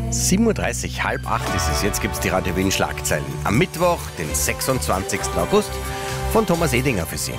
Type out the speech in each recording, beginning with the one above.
7:30 halb 8 ist es. Jetzt gibt es die Radio Wien Schlagzeilen. Am Mittwoch, den 26. August, von Thomas Edinger für Sie.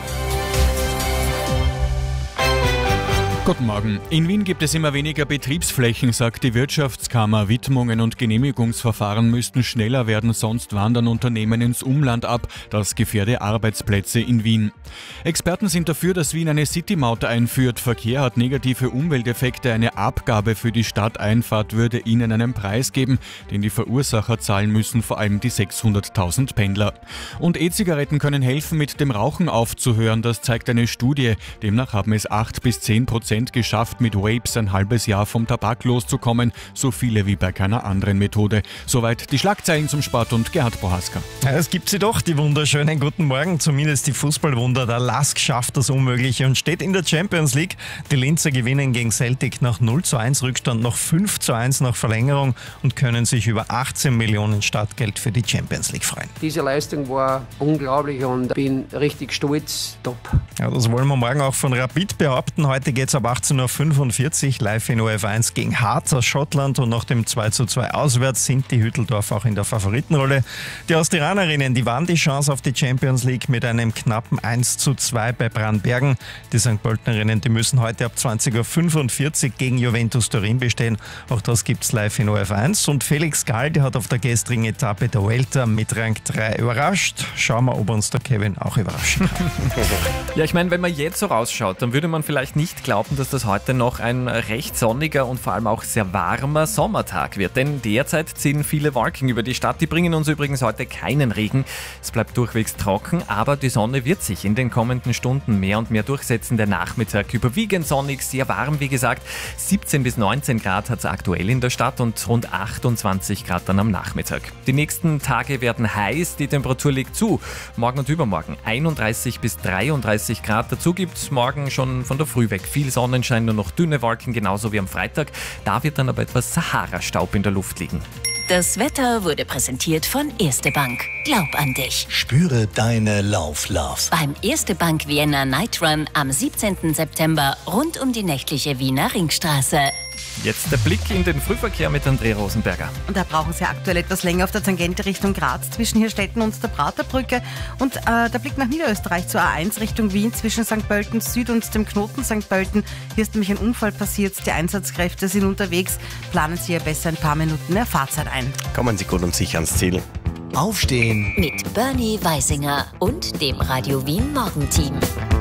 Guten Morgen. In Wien gibt es immer weniger Betriebsflächen, sagt die Wirtschaftskammer. Widmungen und Genehmigungsverfahren müssten schneller werden, sonst wandern Unternehmen ins Umland ab. Das gefährde Arbeitsplätze in Wien. Experten sind dafür, dass Wien eine City-Maut einführt. Verkehr hat negative Umwelteffekte. Eine Abgabe für die Stadteinfahrt würde ihnen einen Preis geben, den die Verursacher zahlen müssen, vor allem die 600.000 Pendler. Und E-Zigaretten können helfen, mit dem Rauchen aufzuhören. Das zeigt eine Studie. Demnach haben es 8-10% geschafft, mit Vapes ein halbes Jahr vom Tabak loszukommen. So viele wie bei keiner anderen Methode. Soweit die Schlagzeilen zum Sport und Gerhard Bohaska. Ja, es gibt sie doch, die wunderschönen guten Morgen. Zumindest die Fußballwunder. Der LASK schafft das Unmögliche und steht in der Champions League. Die Linzer gewinnen gegen Celtic nach 0:1 Rückstand, noch 5:1 nach Verlängerung und können sich über 18 Millionen Startgeld für die Champions League freuen. Diese Leistung war unglaublich und bin richtig stolz. Top. Ja, das wollen wir morgen auch von Rapid behaupten. Heute geht es ab 18:45 Uhr live in ORF1 gegen Hearts aus Schottland und nach dem 2:2 auswärts sind die Hütteldorf auch in der Favoritenrolle. Die Austrianerinnen, die waren die Chance auf die Champions League mit einem knappen 1:2 bei Brannbergen. Die St. Pöltenerinnen, die müssen heute ab 20:45 Uhr gegen Juventus Turin bestehen. Auch das gibt's live in ORF1. Und Felix Gall, der hat auf der gestrigen Etappe der Vuelta mit Rang 3 überrascht. Schauen wir, ob uns der Kevin auch überraschen kann. Ja, ich meine, wenn man jetzt so rausschaut, dann würde man vielleicht nicht glauben, dass das heute noch ein recht sonniger und vor allem auch sehr warmer Sommertag wird. Denn derzeit ziehen viele Wolken über die Stadt. Die bringen uns übrigens heute keinen Regen. Es bleibt durchwegs trocken, aber die Sonne wird sich in den kommenden Stunden mehr und mehr durchsetzen. Der Nachmittag überwiegend sonnig, sehr warm, wie gesagt. 17 bis 19 Grad hat es aktuell in der Stadt und rund 28 Grad dann am Nachmittag. Die nächsten Tage werden heiß, die Temperatur legt zu. Morgen und übermorgen 31 bis 33 Grad. Dazu gibt es morgen schon von der Früh weg viel Sonnenschein, nur noch dünne Wolken, genauso wie am Freitag. Da wird dann aber etwas Sahara-Staub in der Luft liegen. Das Wetter wurde präsentiert von Erste Bank. Glaub an dich. Spüre deine Lauf-Love. Beim Erste Bank Vienna Night Run am 17. September rund um die nächtliche Wiener Ringstraße. Jetzt der Blick in den Frühverkehr mit Andrea Rosenberger. Und da brauchen Sie aktuell etwas länger auf der Tangente Richtung Graz zwischen Hirstetten und der Praterbrücke. Und der Blick nach Niederösterreich zur A1 Richtung Wien zwischen St. Pölten Süd und dem Knoten St. Pölten. Hier ist nämlich ein Unfall passiert. Die Einsatzkräfte sind unterwegs. Planen Sie ja besser ein paar Minuten mehr Fahrzeit ein. Kommen Sie gut und sicher ans Ziel. Aufstehen. Mit Bernie Weisinger und dem Radio Wien Morgenteam.